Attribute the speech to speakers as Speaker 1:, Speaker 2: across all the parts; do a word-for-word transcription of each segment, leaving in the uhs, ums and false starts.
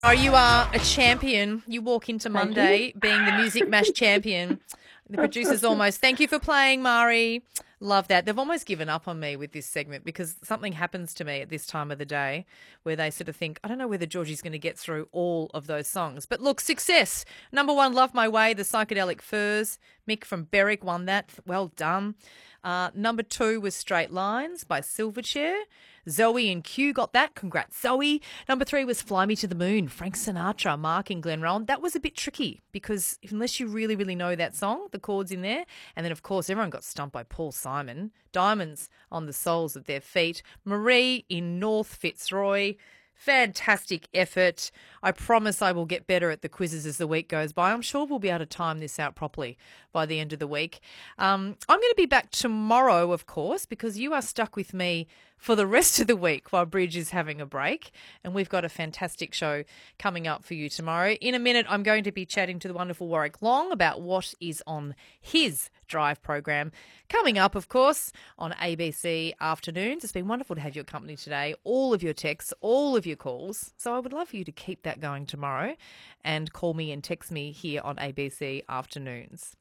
Speaker 1: Oh, you are a champion. You walk into Monday being the Music Mash champion. The producers almost, thank you for playing, Mari. Love that. They've almost given up on me with this segment because something happens to me at this time of the day where they sort of think, I don't know whether Georgie's going to get through all of those songs. But look, success. Number one, Love My Way, the Psychedelic Furs. Mick from Berwick won that. Well done. Uh, number two was Straight Lines by Silverchair. Zoe and Q got that. Congrats, Zoe. Number three was Fly Me to the Moon, Frank Sinatra, Mark in Glenrowan. That was a bit tricky because unless you really, really know that song, the chords in there. And then, of course, everyone got stumped by Paul Simon. Diamonds on the Soles of Their Feet. Marie in North Fitzroy. Fantastic effort. I promise I will get better at the quizzes as the week goes by. I'm sure we'll be able to time this out properly by the end of the week. Um, I'm going to be back tomorrow, of course, because you are stuck with me for the rest of the week while Bridge is having a break. And we've got a fantastic show coming up for you tomorrow. In a minute, I'm going to be chatting to the wonderful Warwick Long about what is on his Drive program. Coming up, of course, on A B C Afternoons. It's been wonderful to have your company today, all of your texts, all of your calls. So I would love for you to keep that going tomorrow and call me and text me here on A B C Afternoons.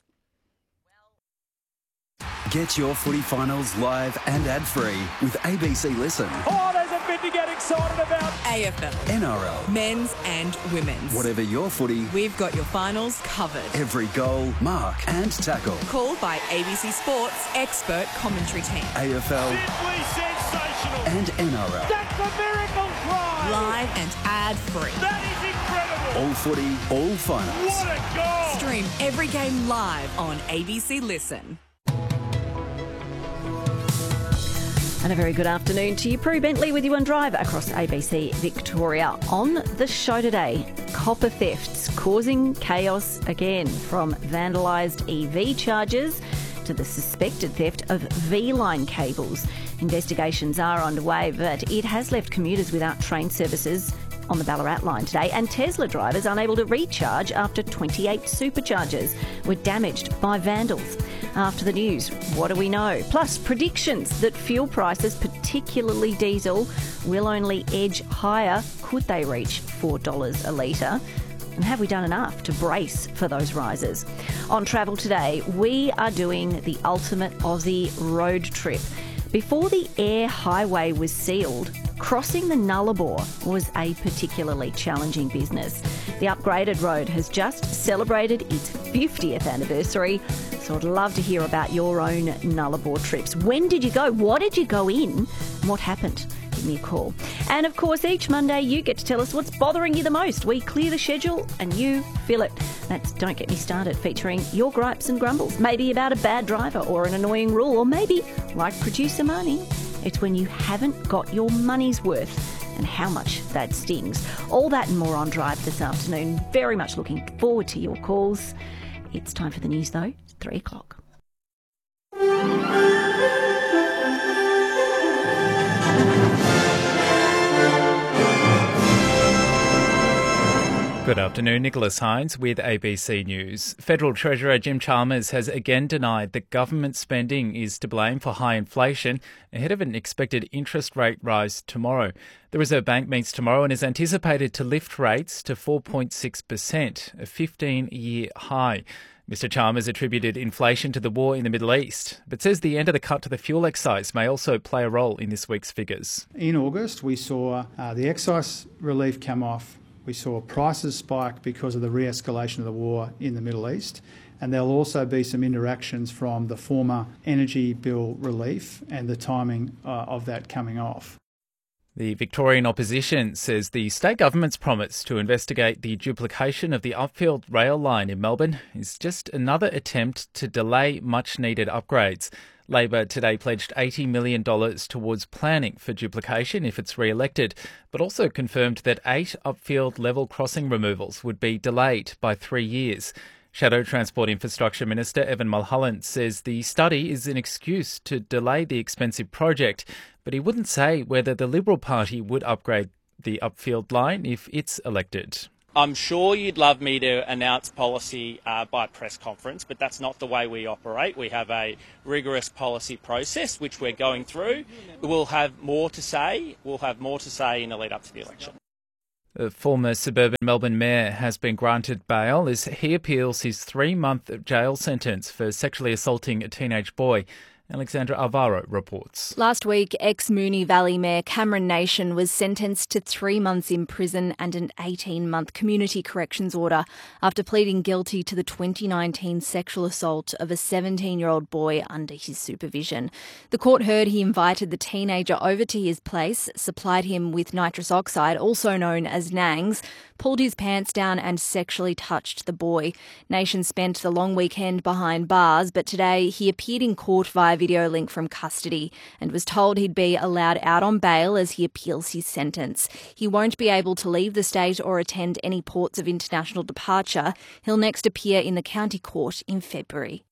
Speaker 2: Get your footy finals live and ad-free with A B C Listen.
Speaker 3: Oh, there's a bit to get excited about.
Speaker 4: A F L.
Speaker 2: N R L.
Speaker 4: Men's and women's.
Speaker 2: Whatever your footy,
Speaker 4: we've got your finals covered.
Speaker 2: Every goal, mark and tackle.
Speaker 4: Called by A B C Sports expert commentary team.
Speaker 2: A F L.
Speaker 3: Simply sensational.
Speaker 2: And N R L.
Speaker 3: That's a miracle try.
Speaker 4: Live and ad-free.
Speaker 3: That is incredible.
Speaker 2: All footy, all finals.
Speaker 3: What a goal.
Speaker 4: Stream every game live on A B C Listen.
Speaker 5: And a very good afternoon to you. Prue Bentley with you on Drive across A B C Victoria. On the show today, copper thefts causing chaos again, from vandalised E V chargers to the suspected theft of V-line cables. Investigations are underway, but it has left commuters without train services on the Ballarat line today, and Tesla drivers unable to recharge after twenty-eight superchargers were damaged by vandals. After the news, what do we know? Plus, predictions that fuel prices, particularly diesel, will only edge higher. Could they reach four dollars a litre? And have we done enough to brace for those rises? On travel today, we are doing the ultimate Aussie road trip. Before the air highway was sealed, crossing the Nullarbor was a particularly challenging business. The upgraded road has just celebrated its fiftieth anniversary, so I'd love to hear about your own Nullarbor trips. When did you go? What did you go in? What happened? Give me a call. And of course, each Monday you get to tell us what's bothering you the most. We clear the schedule and you fill it. That's Don't Get Me Started, featuring your gripes and grumbles. Maybe about a bad driver or an annoying rule, or maybe, like producer Marnie, it's when you haven't got your money's worth and how much that stings. All that and more on Drive this afternoon. Very much looking forward to your calls. It's time for the news though, three o'clock.
Speaker 6: Good afternoon, Nicholas Hines with A B C News. Federal Treasurer Jim Chalmers has again denied that government spending is to blame for high inflation ahead of an expected interest rate rise tomorrow. The Reserve Bank meets tomorrow and is anticipated to lift rates to four point six percent, a fifteen-year high. Mister Chalmers attributed inflation to the war in the Middle East, but says the end of the cut to the fuel excise may also play a role in this week's figures.
Speaker 7: In August, we saw uh, the excise relief come off. We saw prices spike because of the re-escalation of the war in the Middle East, and there'll also be some interactions from the former energy bill relief and the timing uh, of that coming off.
Speaker 6: The Victorian opposition says the state government's promise to investigate the duplication of the Upfield rail line in Melbourne is just another attempt to delay much-needed upgrades. Labor today pledged eighty million dollars towards planning for duplication if it's re-elected, but also confirmed that eight Upfield level crossing removals would be delayed by three years. Shadow Transport Infrastructure Minister Evan Mulholland says the study is an excuse to delay the expensive project, but he wouldn't say whether the Liberal Party would upgrade the Upfield line if it's elected.
Speaker 8: I'm sure you'd love me to announce policy uh, by press conference, but that's not the way we operate. We have a rigorous policy process which we're going through. We'll have more to say. We'll have more to say in the lead up to the election.
Speaker 6: The former suburban Melbourne mayor has been granted bail as he appeals his three-month jail sentence for sexually assaulting a teenage boy. Alexandra Alvaro reports.
Speaker 9: Last week, ex-Moonee Valley Mayor Cameron Nation was sentenced to three months in prison and an eighteen-month community corrections order after pleading guilty to the twenty nineteen sexual assault of a seventeen-year-old boy under his supervision. The court heard he invited the teenager over to his place, supplied him with nitrous oxide, also known as Nangs, pulled his pants down and sexually touched the boy. Nation spent the long weekend behind bars, but today he appeared in court via video link from custody and was told he'd be allowed out on bail as he appeals his sentence. He won't be able to leave the state or attend any ports of international departure. He'll next appear in the county court in February.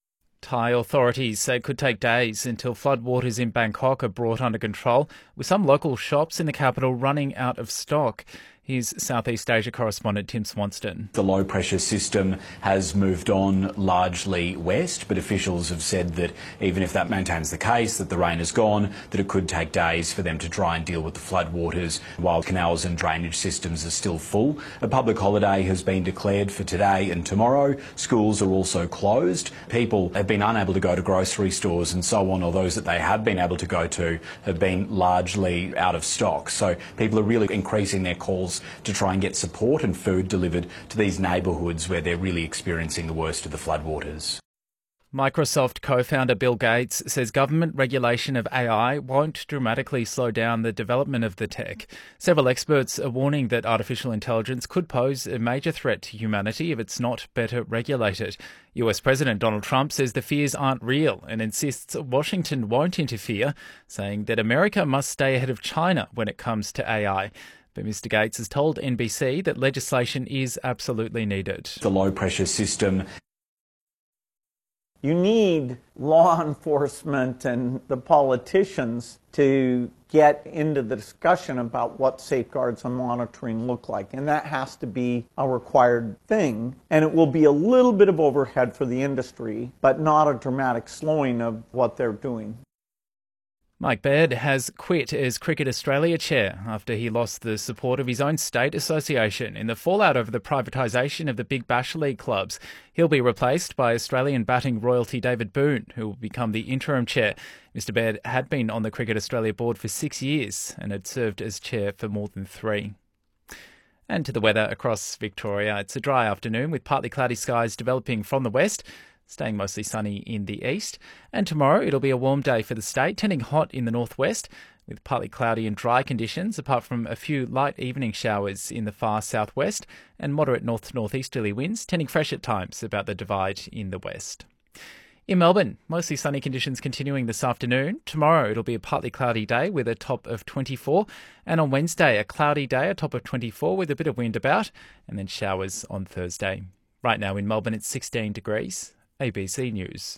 Speaker 6: Thai authorities say it could take days until floodwaters in Bangkok are brought under control, with some local shops in the capital running out of stock. Here's Southeast Asia correspondent Tim Swanston.
Speaker 10: The low-pressure system has moved on largely west, but officials have said that even if that maintains the case, that the rain is gone, that it could take days for them to try and deal with the floodwaters while canals and drainage systems are still full. A public holiday has been declared for today and tomorrow. Schools are also closed. People have been unable to go to grocery stores and so on, or those that they have been able to go to have been largely out of stock. So people are really increasing their calls to try and get support and food delivered to these neighbourhoods where they're really experiencing the worst of the floodwaters.
Speaker 6: Microsoft co-founder Bill Gates says government regulation of A I won't dramatically slow down the development of the tech. Several experts are warning that artificial intelligence could pose a major threat to humanity if it's not better regulated. U S President Donald Trump says the fears aren't real and insists Washington won't interfere, saying that America must stay ahead of China when it comes to A I. But Mister Gates has told N B C that legislation is absolutely needed.
Speaker 10: The low-pressure system.
Speaker 11: You need law enforcement and the politicians to get into the discussion about what safeguards and monitoring look like. And that has to be a required thing. And it will be a little bit of overhead for the industry, but not a dramatic slowing of what they're doing.
Speaker 6: Mike Baird has quit as Cricket Australia chair after he lost the support of his own state association in the fallout over the privatisation of the Big Bash League clubs. He'll be replaced by Australian batting royalty David Boone, who will become the interim chair. Mister Baird had been on the Cricket Australia board for six years and had served as chair for more than three. And to the weather across Victoria. It's a dry afternoon with partly cloudy skies developing from the west, staying mostly sunny in the east. And tomorrow it'll be a warm day for the state, turning hot in the northwest with partly cloudy and dry conditions, apart from a few light evening showers in the far southwest and moderate north-northeasterly winds, turning fresh at times about the divide in the west. In Melbourne, mostly sunny conditions continuing this afternoon. Tomorrow it'll be a partly cloudy day with a top of twenty-four. And on Wednesday, a cloudy day, a top of twenty-four with a bit of wind about, and then showers on Thursday. Right now in Melbourne, it's sixteen degrees. A B C News.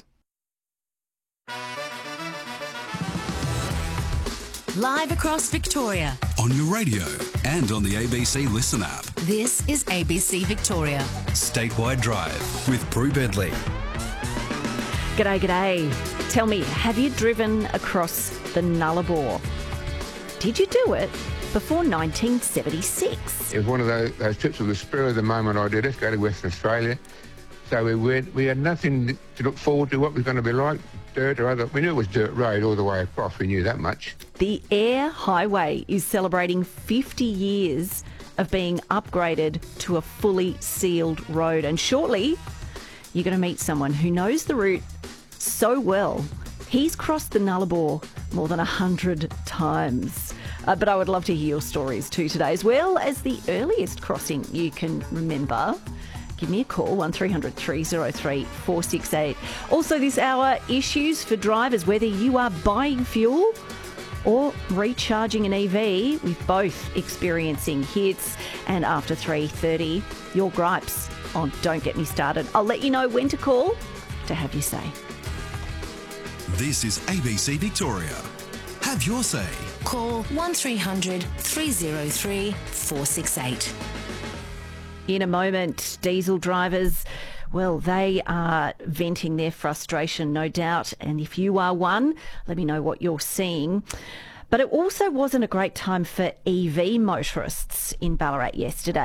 Speaker 12: Live across Victoria.
Speaker 2: On your radio and on the A B C Listen app.
Speaker 12: This is A B C Victoria.
Speaker 2: Statewide Drive with Prue Bedley.
Speaker 5: G'day, g'day. Tell me, have you driven across the Nullarbor? Did you do it before nineteen seventy-six?
Speaker 13: It was one of those, those trips of the spur of the moment I did it, go to Western Australia. So we went, we had nothing to look forward to what was going to be like, dirt or other. We knew it was dirt road all the way across, we knew that much.
Speaker 5: The Air Highway is celebrating fifty years of being upgraded to a fully sealed road. And shortly, you're going to meet someone who knows the route so well. He's crossed the Nullarbor more than a hundred times. Uh, but I would love to hear your stories too today, as well as the earliest crossing you can remember. Give me a call, one three hundred three oh three four six eight. Also this hour, issues for drivers, whether you are buying fuel or recharging an E V, with both experiencing hits. And after three thirty, your gripes on Don't Get Me Started. I'll let you know when to call to have your say.
Speaker 2: This is A B C Victoria. Have your say.
Speaker 12: Call one three hundred three oh three four six eight.
Speaker 5: In a moment, diesel drivers, well, they are venting their frustration, no doubt. And if you are one, let me know what you're seeing. But it also wasn't a great time for E V motorists in Ballarat yesterday.